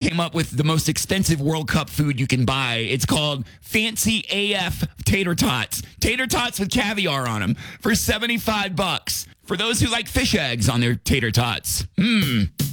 came up with the most expensive World Cup food you can buy. It's called Fancy AF Tater Tots. Tater Tots with caviar on them for $75. For those who like fish eggs on their tater tots.